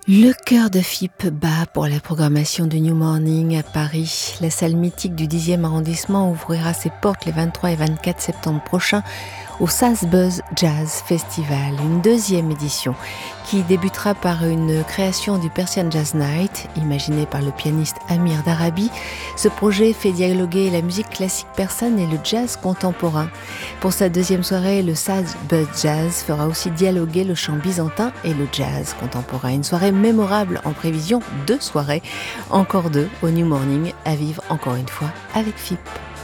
Le cœur de FIP bat pour la programmation du New Morning à Paris. La salle mythique du 10e arrondissement ouvrira ses portes les 23 et 24 septembre prochains au Salzbuzz Jazz Festival, une deuxième édition qui débutera par une création du Persian Jazz Night, imaginé par le pianiste Amir Darabi. Ce projet fait dialoguer la musique classique persane et le jazz contemporain. Pour sa deuxième soirée, le Salzbuzz Jazz fera aussi dialoguer le chant byzantin et le jazz contemporain. Une soirée mémorable en prévision, 2 soirées, encore 2 au New Morning, à vivre encore une fois avec FIP.